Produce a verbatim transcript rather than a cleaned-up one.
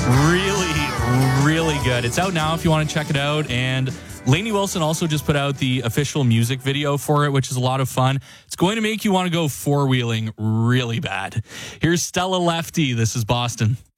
Really, really good. It's out now if you want to check it out. And Lainey Wilson also just put out the official music video for it, which is a lot of fun. It's going to make you want to go four-wheeling really bad. Here's Stella Lefty. This is Boston.